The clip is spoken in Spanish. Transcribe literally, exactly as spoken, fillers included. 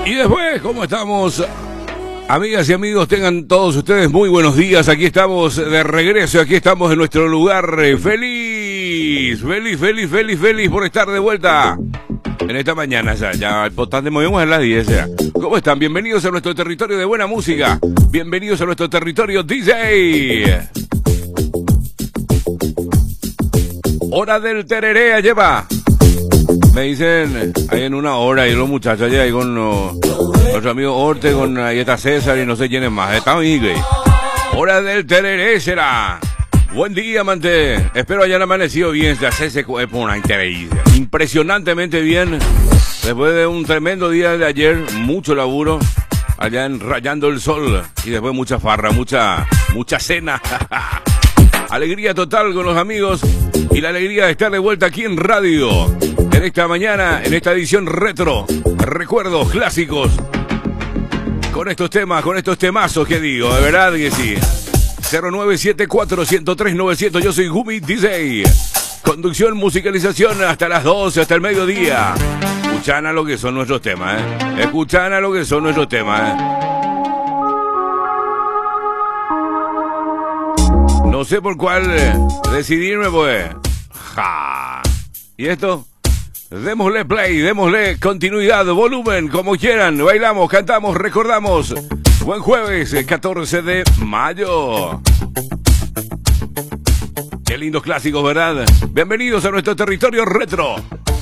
Y después, ¿cómo estamos? Amigas y amigos, tengan todos ustedes muy buenos días. Aquí estamos de regreso, aquí estamos en nuestro lugar. Feliz, feliz, feliz, feliz, feliz por estar de vuelta en esta mañana ya. Ya el potante movimos a las diez ya. ¿Cómo están? Bienvenidos a nuestro territorio de buena música. Bienvenidos a nuestro territorio D J. Hora del tereré, lleva. Me dicen, ahí en una hora, y los muchachos allá ahí con uh, nuestro amigo Orte, con ahí está César y no sé quién es más. Está bien, hora del tereré será. Buen día, amante. Espero hayan amanecido bien. Ya se secó por una increíble. Impresionantemente bien. Después de un tremendo día de ayer, mucho laburo allá en Rayando el Sol. Y después mucha farra, mucha, mucha cena. Alegría total con los amigos y la alegría de estar de vuelta aquí en radio. En esta mañana, en esta edición retro, recuerdos clásicos. Con estos temas, con estos temazos que digo, de verdad que sí. cero nueve siete cuatro, uno cero tres, novecientos, yo soy Gumi D J. Conducción, musicalización hasta las doce, hasta el mediodía. Escuchan a lo que son nuestros temas, ¿eh? Escuchan a lo que son nuestros temas, ¿eh? No sé por cuál decidirme, pues. Ja. ¿Y esto? Démosle play, démosle continuidad, volumen, como quieran. Bailamos, cantamos, recordamos. Buen jueves, catorce de mayo. Qué lindos clásicos, ¿verdad? Bienvenidos a nuestro territorio retro.